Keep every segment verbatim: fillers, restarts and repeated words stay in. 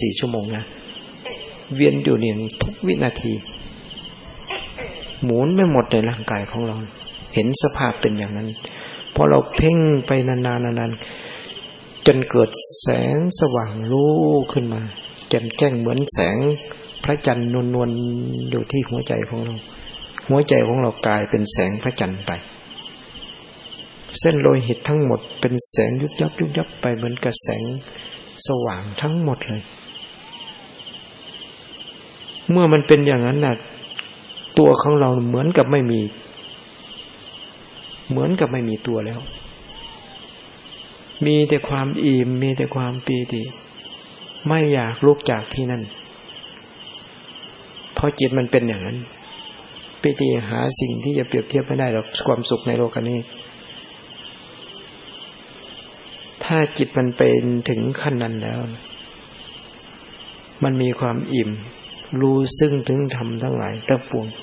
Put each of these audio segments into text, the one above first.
สี่ชั่วโมงนะเวียนอยู่เนี่ยทุกวินาทีหมุนไม่หมดในร่างกายของเราเห็นสภาพเป็นอย่างนั้นพอเราเพ่งไปนานๆนานๆจนเกิดแสงสว่างรู้ขึ้นมาแจ่มแจ้งเหมือนแสงพระจันทร์นวลๆอยู่ที่หัวใจของเราหัวใจของเรากลายเป็นแสงพระจันทร์ไปเส้นโลหิตทั้งหมดเป็นแสงยุบยับยุบยับไปเหมือนกับแสงสว่างทั้งหมดเลยเมื่อมันเป็นอย่างนั้นน่ะตัวของเราเหมือนกับไม่มีเหมือนกับไม่มีตัวแล้วมีแต่ความอิ่มมีแต่ความปีติไม่อยากลุกจากที่นั่นเพราะจิตมันเป็นอย่างนั้นปีติหาสิ่งที่จะเปรียบเทียบไม่ได้หรอกความสุขในโลกนี้ถ้าจิตมันเป็นถึงขั้นนั้นแล้วมันมีความอิ่มรู้ซึ่งถึงธรรมทั้งหลายทั้งปวง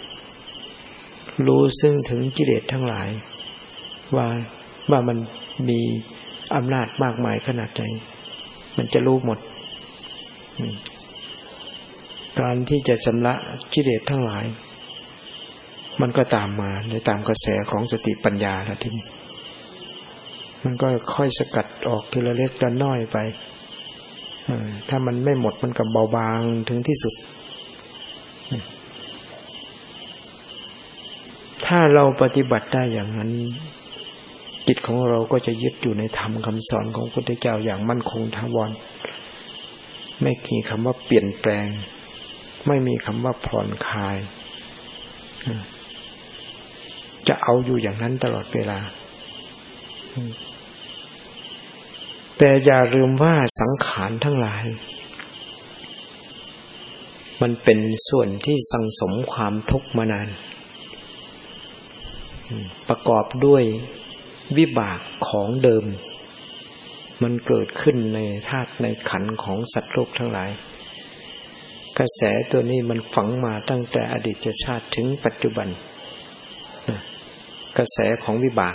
รู้ซึ่งถึงกิเลสทั้งหลายว่าว่ามันมีอำนาจมากมายขนาดไหนมันจะรู้หมดการที่จะชำระกิเลสทั้งหลายมันก็ตามมาในตามกระแสของสติปัญญาแล้วทีนี้มันก็ค่อยสกัดออกทีละเล็กละน้อยไปถ้ามันไม่หมดมันก็เบาบางถึงที่สุดถ้าเราปฏิบัติได้อย่างนั้นจิตของเราก็จะยึดอยู่ในธรรมคำสอนของพระพุทธเจ้าอย่างมั่นคงถาวรไม่มีคำว่าเปลี่ยนแปลงไม่มีคำว่าผ่อนคลายจะเอาอยู่อย่างนั้นตลอดเวลาแต่อย่าลืมว่าสังขารทั้งหลายมันเป็นส่วนที่สังสมความทุกข์มานานประกอบด้วยวิบากของเดิมมันเกิดขึ้นในธาตุในขันธ์ของสัตว์โลกทั้งหลายกระแสตัวนี้มันฝังมาตั้งแต่อดีตชาติถึงปัจจุบันกระแสของวิบาก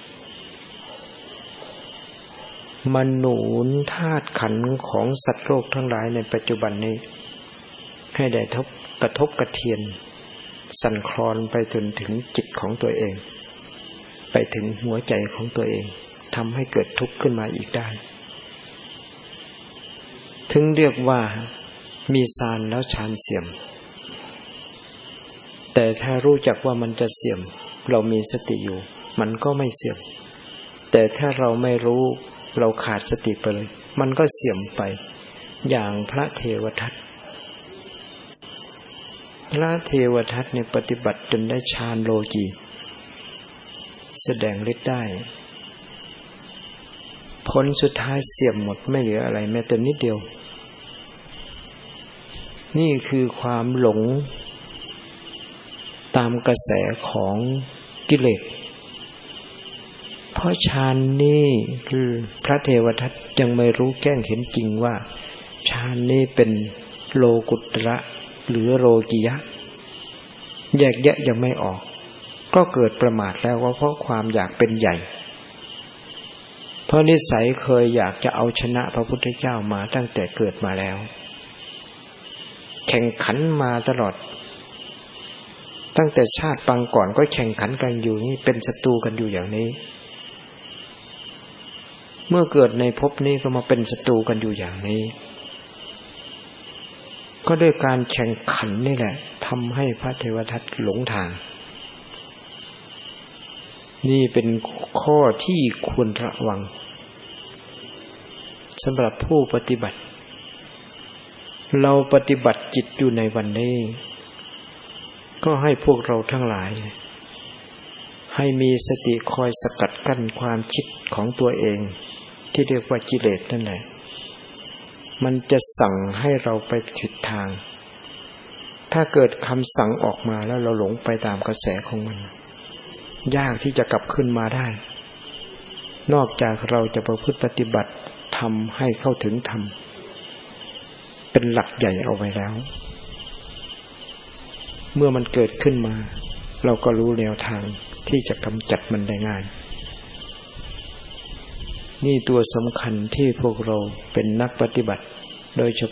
มันหนุนธาตุขันธ์ของสัตว์โลกทั้งหลายในปัจจุบันนี้ให้ได้ทบกระทบกระเทือนสั่นคลอนไปจนถึงจิตของตัวเองไปถึงหัวใจของตัวเองทำให้เกิดทุกข์ขึ้นมาอีกได้ถึงเรียกว่ามีฌานแล้วฌานเสื่อมแต่ถ้ารู้จักว่ามันจะเสื่อมเรามีสติอยู่มันก็ไม่เสื่อมแต่ถ้าเราไม่รู้เราขาดสติไปเลยมันก็เสื่อมไปอย่างพระเทวทัตพระเทวทัตเนี่ยปฏิบัติจนได้ฌานโลกีแสดงฤทธิ์ได้ผลสุดท้ายเสื่อมหมดไม่เหลืออะไรแม้แต่นิดเดียวนี่คือความหลงตามกระแสของกิเลสเพราะฌานนี้คือพระเทวทัตยังไม่รู้แจ้งเห็นจริงว่าฌานนี้เป็นโลกุตระหรือโลกิยะแยกแยะยังไม่ออกก็เกิดประมาทแล้วว่าเพราะความอยากเป็นใหญ่เพราะนิสัยเคยอยากจะเอาชนะพระพุทธเจ้ามาตั้งแต่เกิดมาแล้วแข่งขันมาตลอดตั้งแต่ชาติปางก่อนก็แข่งขันกันอยู่นี่เป็นศัตรูกันอยู่อย่างนี้เมื่อเกิดในภพนี้ก็มาเป็นศัตรูกันอยู่อย่างนี้ก็ด้วยการแข่งขันนี่แหละทำให้พระเทวทัตหลงทางนี่เป็นข้อที่ควรระวังสำหรับผู้ปฏิบัติเราปฏิบัติจิตอยู่ในวันนี้ก็ให้พวกเราทั้งหลายให้มีสติคอยสกัดกั้นความคิดของตัวเองที่เรียกว่ากิเลสนั่นแหละมันจะสั่งให้เราไปผิดทางถ้าเกิดคำสั่งออกมาแล้วเราหลงไปตามกระแสของมันยากที่จะกลับขึ้นมาได้นอกจากเราจะประพฤติปฏิบัติทำให้เข้าถึงธรรมเป็นหลักใหญ่เอาไว้แล้วเมื่อมันเกิดขึ้นมาเราก็รู้แนวทางที่จะกำจัดมันได้ง่ายนี่ตัวสำคัญที่พวกเราเป็นนักปฏิบัติโดยเฉ